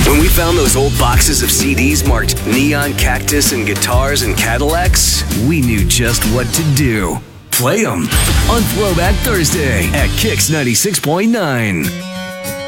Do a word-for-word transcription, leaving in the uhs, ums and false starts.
When we found those old boxes of C Ds marked Neon, Cactus, and Guitars and Cadillacs, we knew just what to do. Play them on Throwback Thursday at Kix ninety-six point nine.